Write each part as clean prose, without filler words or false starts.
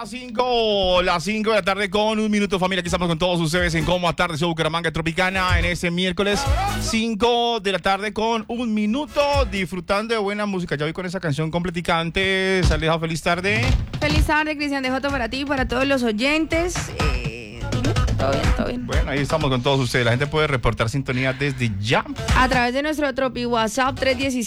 las 5 de la tarde con un minuto, familia. Aquí estamos con todos ustedes en Cómo Tarde Show Bucaramanga Tropicana en este miércoles 5 de la tarde con un minuto, disfrutando de buena música. Ya voy con esa canción completica antes. Aleja, feliz tarde. Feliz tarde, Cristian DJ, para ti y para todos los oyentes. Todo bien. Bueno, ahí estamos con todos ustedes. La gente puede reportar sintonía desde ya a través de nuestro Tropi WhatsApp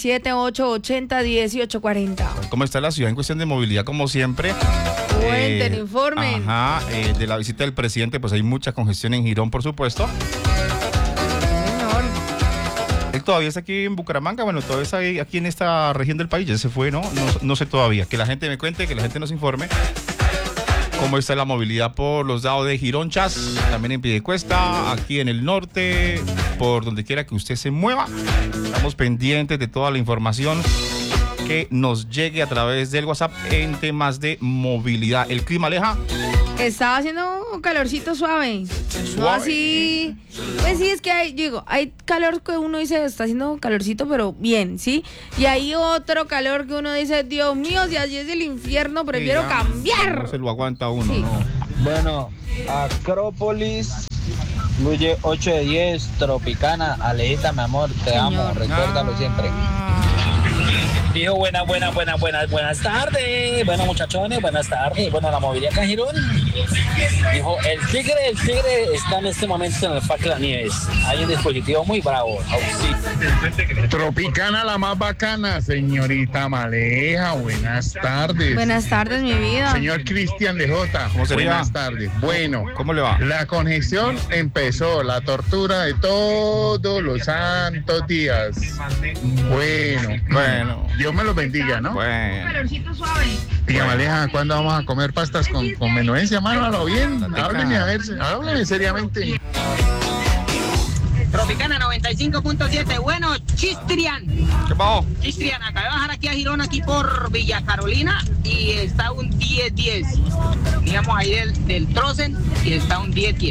317-880-1840. ¿Cómo está la ciudad en cuestión de movilidad? Como siempre. Cuenten, informen. De la visita del presidente, pues hay mucha congestión en Girón, por supuesto. Señor. Él todavía está aquí en Bucaramanga, bueno, todavía está aquí en esta región del país, ya se fue, ¿no? No sé todavía. Que la gente me cuente, que la gente nos informe cómo está la movilidad por los lados de Gironchas, también en Piedecuesta, aquí en el norte, por donde quiera que usted se mueva. Estamos pendientes de toda la información que nos llegue a través del WhatsApp en temas de movilidad. El clima, Aleja. Está haciendo un calorcito suave. No así. Pues sí, es que hay calor que uno dice está haciendo calorcito, pero bien, ¿sí? Y hay otro calor que uno dice, Dios mío, si así es el infierno, prefiero cambiar. No se lo aguanta uno, sí. ¿no? Bueno, Acrópolis, fluye 8 de 10, Tropicana, Alejita, mi amor, te amo, recuérdalo siempre. Dijo buenas tardes. Bueno, muchachones, buenas tardes. Bueno, la movilidad acá en Girón. Dijo, el tigre está en este momento en el Parque Las Nieves. Hay un dispositivo muy bravo. Tropicana, la más bacana, señorita Maleja. Buenas tardes. Buenas tardes, mi vida. Señor Cristian DJ. ¿Cómo sería? Buenas tardes. Bueno, ¿cómo le va? La congestión empezó, la tortura de todos los santos días. Bueno. Dios me los bendiga, ¿no? Bueno. Calorcito suave. Diga, Maleja, ¿cuándo vamos a comer pastas con menudencia, mano? A lo bien. Hábleme seriamente. Tropicana 95.7. Bueno, Chistrian. ¿Qué pasó? Chistrian, acabé de bajar aquí a Girón, aquí por Villa Carolina, y está un 10-10. Digamos ahí del Trozen, y está un 10-10.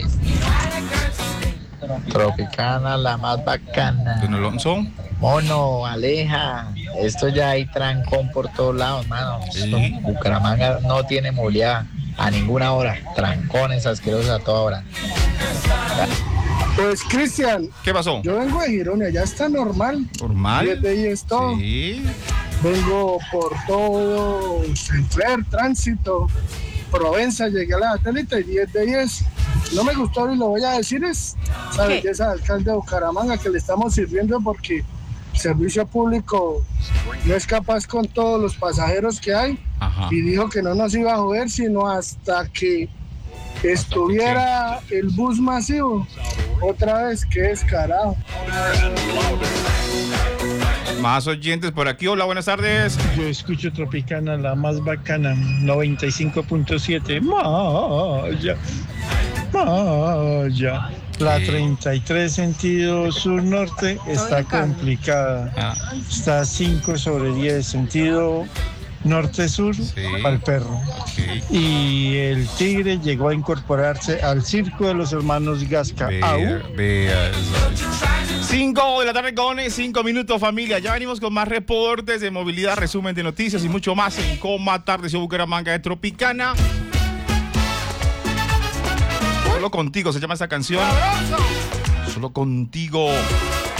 Tropicana, la más bacana. ¿Don Alonso? Mono, Aleja, esto ya hay trancón por todos lados, mano. Sí. Bucaramanga no tiene movilidad a ninguna hora. Trancones asquerosos a toda hora. Pues, Cristian, ¿Qué pasó? yo vengo de Girón y allá está normal. ¿Normal? 10 de 10 todo. Sí. Vengo por todo Sinclair, Tránsito, Provenza, llegué a la satélite y 10 de 10. No me gustó y lo voy a decir es esa belleza de alcalde de Bucaramanga que le estamos sirviendo porque el servicio público no es capaz con todos los pasajeros que hay. Ajá. Y dijo que no nos iba a joder sino hasta que estuviera el bus masivo. Otra vez, qué descarado. Más oyentes por aquí. Hola, buenas tardes. Yo escucho Tropicana, la más bacana, 95.7. Maya. La 33 sentido sur-norte está complicada. Está 5 sobre 10 sentido norte-sur para el perro. Y el tigre llegó a incorporarse al circo de los hermanos Gasca. Vea. 5 de la tarde con 5 minutos, familia. Ya venimos con más reportes de movilidad, resumen de noticias y mucho más en Cómo Tarde Show Bucaramanga de Tropicana. Solo contigo se llama esta canción. Solo contigo.